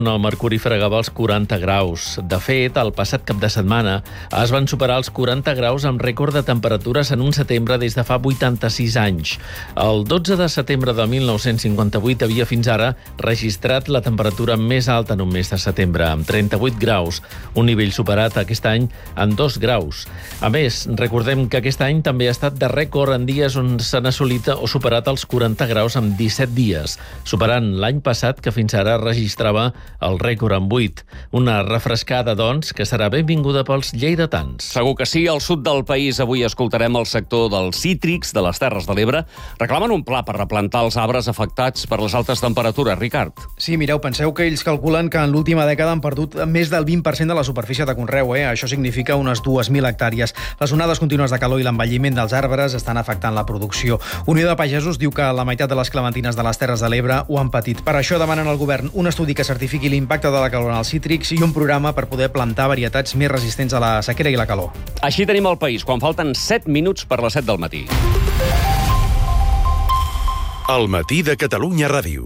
El mercuri fregava els 40 graus. De fet, el passat cap de setmana es van superar els 40 graus amb rècord de temperatures en un setembre des de fa 86 anys. El 12 de setembre de 1958 havia fins ara registrat la temperatura més alta en un mes de setembre, amb 38 graus, un nivell superat aquest any en 2 graus. A més, recordem que aquest any també ha estat de rècord en dies on s'han assolit o superat els 40 graus en 17 dies, superant l'any passat que fins ara registrava el rècord en 8. Una refrescada, doncs, que serà benvinguda pels lleidatans. Segur que sí. Al sud del país avui escoltarem el sector dels cítrics de les Terres de l'Ebre. Reclamen un pla per replantar els arbres afectats per les altes temperatures. Ricard. Sí, mireu, penseu que ells calculen que en l'última dècada han perdut més del 20% de la superfície de conreu. Això significa unes 2.000 hectàrees. Les onades contínues de calor i l'envelliment dels arbres estan afectant la producció. Unió de Pagesos diu que la meitat de les clementines de les Terres de l'Ebre ho han patit. Per això demanen al govern un estudi que certifiqui l'impacte de la calor en els cítrics i un programa per poder plantar varietats més resistents a la sequera i la calor. Així tenim el país, quan falten 7 minuts per les 7 del matí. El matí de Catalunya Ràdio.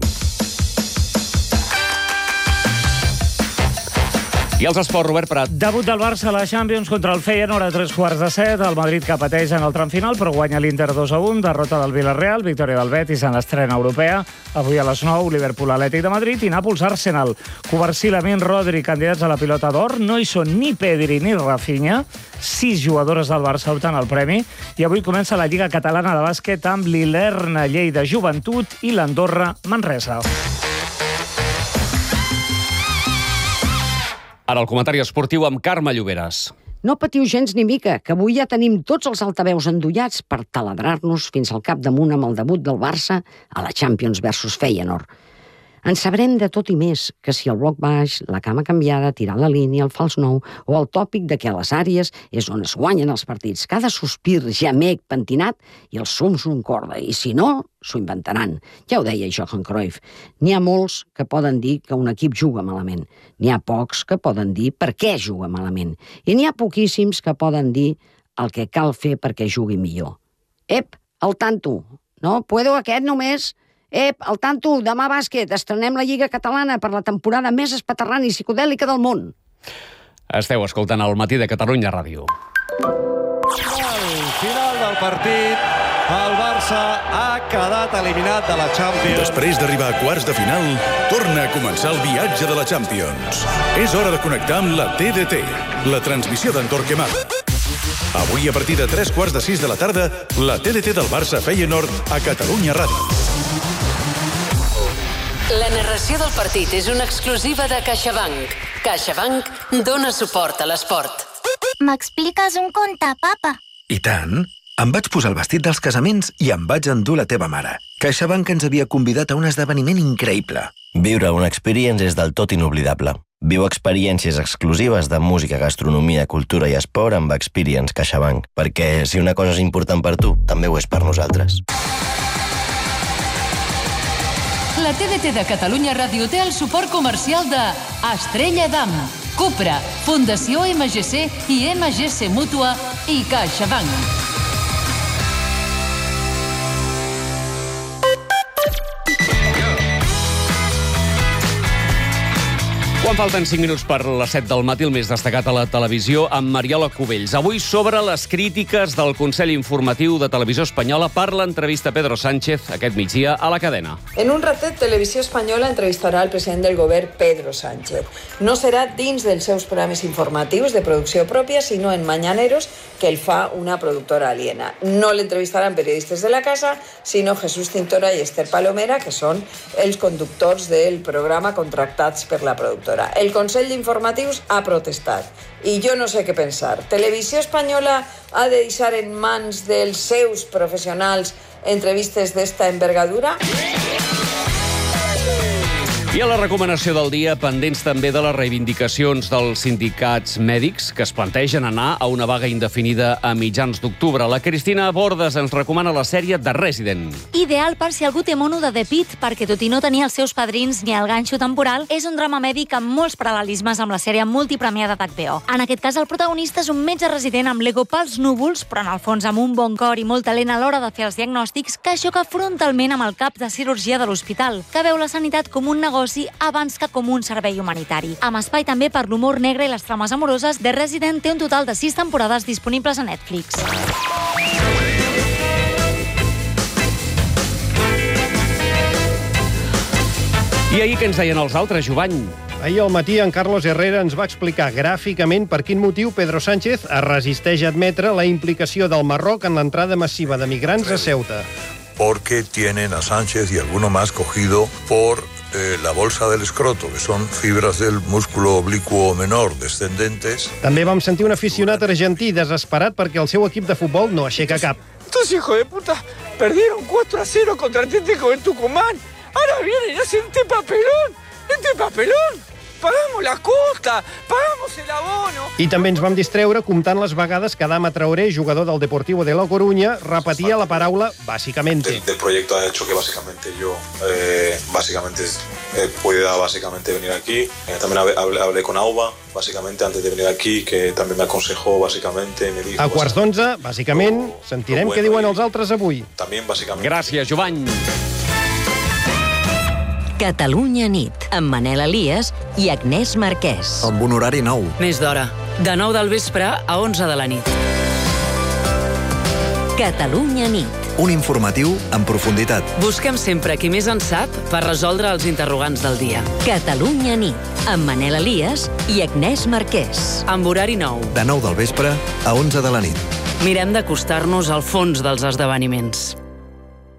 I els esports, Robert Prat. Debut del Barça a la Champions contra el Feyenoord a 3:15. El Madrid que pateix en el tram final, però guanya l'Inter 2-1. Derrota del Villarreal, victòria del Betis en l'estrena europea. Avui a les 9, Liverpool, Atlètic de Madrid i Nàpols, Arsenal. Covarsí, Lamine, Rodri, candidats a la pilota d'or. No hi són ni Pedri ni Rafinha. 6 jugadores del Barça opten al premi. I avui comença la Lliga Catalana de Bàsquet amb l'Ilerna Lleida Joventut i l'Andorra Manresa. Ara el comentari esportiu amb Carme Lloberes. No patiu gens ni mica, que avui ja tenim tots els altaveus endollats per taladrar-nos fins al capdamunt amb el debut del Barça a la Champions versus Feyenoord. En sabrem de tot i més, que si el bloc baix, la cama canviada, tirar la línia, el fals nou, o el tòpic de que a les àrees és on es guanyen els partits. Cada sospir, gemec, pentinat, i el sums un corda, i si no, s'ho inventaran. Ja ho deia Johan Cruyff. N'hi ha molts que poden dir que un equip juga malament. N'hi ha pocs que poden dir per què juga malament. I n'hi ha poquíssims que poden dir el que cal fer perquè jugui millor. Ep, al tanto. No, puedo aquest només... Ep, al tanto, demà bàsquet, estrenem la Lliga Catalana per la temporada més espaterrana i psicodèlica del món. Esteu escoltant el matí de Catalunya Ràdio. Al final del partit, el Barça ha quedat eliminat de la Champions. Després d'arribar a quarts de final, torna a començar el viatge de la Champions. És hora de connectar amb la TDT, la transmissió d'en Torquemada. Avui, a partir de 3:45 de la tarda, la TDT del Barça Feyenoord a Catalunya Ràdio. La narració del partit és una exclusiva de CaixaBank. CaixaBank dona suport a l'esport. M'expliques un conte, papa? I tant. Em vaig posar el vestit dels casaments i em vaig endur la teva mare. CaixaBank ens havia convidat a un esdeveniment increïble. Viure una experience és del tot inoblidable. Viu experiències exclusives de música, gastronomia, cultura i esport amb Experience CaixaBank. Perquè si una cosa és important per tu, també ho és per nosaltres. La TDT de Catalunya Ràdio té el suport comercial de Estrella Damm, Cupra, Fundació MGC i MGC Mútua i CaixaBank. Quan falten 5 minuts per les 7 del matí, el més destacat a la televisió, amb Mariola Cubells. Avui sobre les crítiques del Consell Informatiu de Televisió Espanyola per l'entrevista a Pedro Sánchez aquest migdia a la cadena. En un ratet, Televisió Espanyola entrevistarà el president del govern, Pedro Sánchez. No serà dins dels seus programes informatius de producció pròpia, sinó en Mañaneros, que el fa una productora aliena. No l'entrevistaran periodistes de la casa, sinó Jesús Cintora i Esther Palomera, que són els conductors del programa contractats per la productora. El Consell d'Informatius ha protestat i jo no sé què pensar. Televisió Espanyola ha de deixar en mans dels seus professionals entrevistes d'esta envergadura? I a la recomanació del dia, pendents també de les reivindicacions dels sindicats mèdics que es plantegen anar a una vaga indefinida a mitjans d'octubre. La Cristina Bordes ens recomana la sèrie The Resident. Ideal per si algú té mono de The Pitt, perquè tot i no tenir els seus padrins ni el ganxo temporal, és un drama mèdic amb molts paral·lelismes amb la sèrie multipremiada d'HBO. En aquest cas, el protagonista és un metge resident amb l'ego pels núvols, però en el fons amb un bon cor i molt talent a l'hora de fer els diagnòstics, que xoca frontalment amb el cap de cirurgia de l'hospital, que veu la sanitat com un negoci negoci abans que com un servei humanitari. Amb espai també per l'humor negre i les trames amoroses, The Resident té un total de 6 temporades disponibles a Netflix. I ahir què ens deien els altres, Jovany? Ahir al matí en Carlos Herrera ens va explicar gràficament per quin motiu Pedro Sánchez es resisteix a admetre la implicació del Marroc en l'entrada massiva de migrants a Ceuta. Porque tienen a Sánchez y alguno más cogido por la bolsa del escroto, que son fibras del músculo oblicuo menor descendentes. També vam sentir un aficionat argentí desesperat perquè el seu equip de futbol no aixeca cap. Estos hijos de puta perdieron 4-0 contra Atlético de Tucumán. Ahora vienen y hacen este papelón. Pagamos la cuota, pagamos el abono. I també ens vam distreure comptant les vegades que Adama Traoré, jugador del Deportivo de La Coruña, repetia la paraula básicamente. Del proyecto ha hecho que básicamente yo pueda venir aquí. También hablé con Auba, básicamente, antes de venir aquí, que también me aconsejó, básicamente, me dijo... A quarts d'11, bàsicament, sentirem què diuen els altres avui. También, básicamente... Gràcies, Jovany. Catalunya nit, amb Manel Elias i Agnès Marquès. Amb un horari nou. Més d'hora. De 9 del vespre a 11 de la nit. Catalunya nit. Un informatiu en profunditat. Busquem sempre qui més en sap per resoldre els interrogants del dia. Catalunya nit, amb Manel Elias i Agnès Marquès. Amb horari nou. De 9 del vespre a 11 de la nit. Mirem d'acostar-nos al fons dels esdeveniments.